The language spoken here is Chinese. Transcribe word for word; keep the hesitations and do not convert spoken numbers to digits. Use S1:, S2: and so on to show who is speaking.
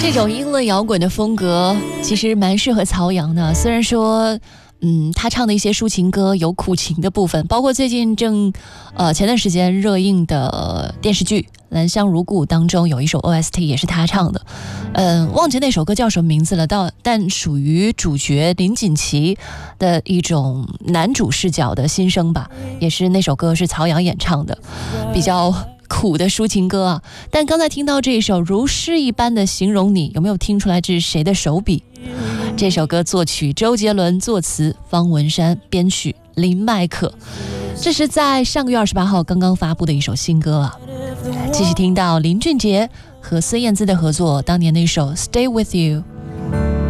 S1: 这种英伦摇滚的风格其实蛮适合曹阳的，虽然说嗯，他唱的一些抒情歌有苦情的部分，包括最近正呃前段时间热映的电视剧《兰香如故》当中有一首 O S T 也是他唱的，嗯，忘记那首歌叫什么名字了，到但属于主角林锦琪的一种男主视角的心声吧，也是那首歌是曹阳演唱的，比较苦的抒情歌啊。但刚才听到这一首如诗一般的形容你，有没有听出来这是谁的手笔？这首歌作曲周杰伦，作词方文山，编曲林迈可。这是在上个月二十八号刚刚发布的一首新歌啊。继续听到林俊杰和孙燕姿的合作，当年那首 Stay With You。